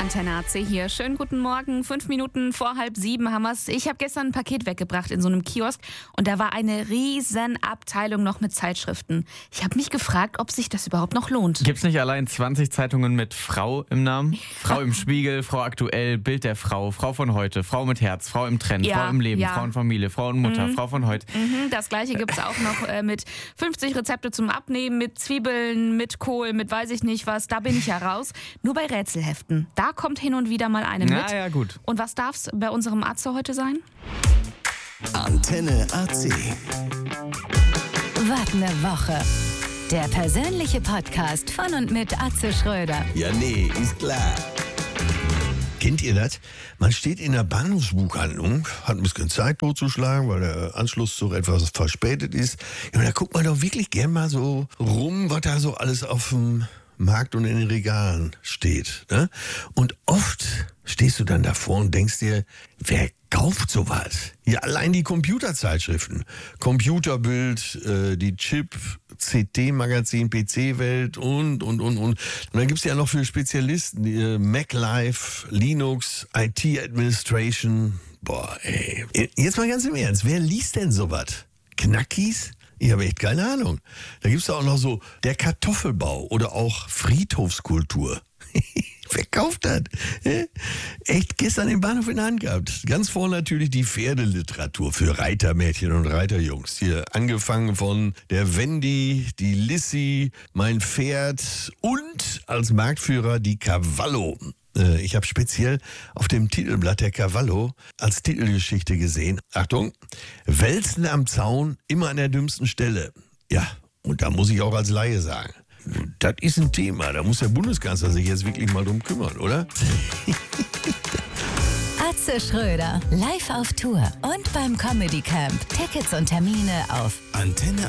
Antenne AC hier. Schönen guten Morgen. 5 Minuten vor 6:30 haben wir's. Ich habe gestern ein Paket weggebracht in so einem Kiosk und da war eine riesen Abteilung noch mit Zeitschriften. Ich habe mich gefragt, ob sich das überhaupt noch lohnt. Gibt's nicht allein 20 Zeitungen mit Frau im Namen? Frau im Spiegel, Frau aktuell, Bild der Frau, Frau von heute, Frau mit Herz, Frau im Trend, Ja, Frau im Leben, ja. Frau und Familie, Frau und Mutter, Frau von heute. Das gleiche gibt's auch noch mit 50 Rezepte zum Abnehmen, mit Zwiebeln, mit Kohl, mit weiß ich nicht was. Da bin ich ja raus. Nur bei Rätselheften. Da kommt hin und wieder mal eine mit. Na ja, gut. Und was darf's bei unserem Atze heute sein? Antenne AC. Was ne Woche. Der persönliche Podcast von und mit Atze Schröder. Ja, nee, ist klar. Kennt ihr das? Man steht in der Bahnhofsbuchhandlung, hat ein bisschen Zeit totzuschlagen, weil der Anschlusszug etwas verspätet ist. Ja, und da guckt man doch wirklich gern mal so rum, was da so alles auf dem Markt und in den Regalen steht. Ne? Und oft stehst du dann davor und denkst dir, wer kauft sowas? Ja, allein die Computerzeitschriften. Computerbild, die Chip, CT-Magazin, PC-Welt und. Und dann gibt's ja noch für Spezialisten, die, MacLife, Linux, IT-Administration. Boah, ey. Jetzt mal ganz im Ernst, wer liest denn sowas? Knackis? Ich habe echt keine Ahnung. Da gibt's auch noch so der Kartoffelbau oder auch Friedhofskultur. Wer kauft das? Echt gestern im Bahnhof in der Hand gehabt. Ganz vorne natürlich die Pferdeliteratur für Reitermädchen und Reiterjungs. Hier angefangen von der Wendy, die Lissy, mein Pferd und als Marktführer die Cavallo. Ich habe speziell auf dem Titelblatt der Cavallo als Titelgeschichte gesehen. Achtung, Wälzen am Zaun, immer an der dümmsten Stelle. Ja, und da muss ich auch als Laie sagen, das ist ein Thema. Da muss der Bundeskanzler sich jetzt wirklich mal drum kümmern, oder? Atze Schröder, live auf Tour und beim Comedy Camp. Tickets und Termine auf Antenne